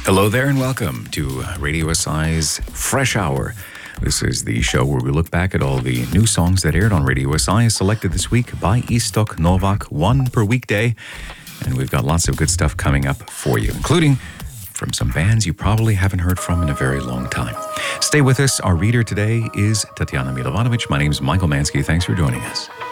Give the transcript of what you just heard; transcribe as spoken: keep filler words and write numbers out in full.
Hello there and welcome to Radio S I's Fresh Hour. This is the show where we look back at all the new songs that aired on Radio S I, selected this week by Istok Novak, one per weekday. And we've got lots of good stuff coming up for you, including from some bands you probably haven't heard from in a very long time. Stay with us. Our reader today is Tatiana Milovanovic. My name is Michael Mansky. Thanks for joining us.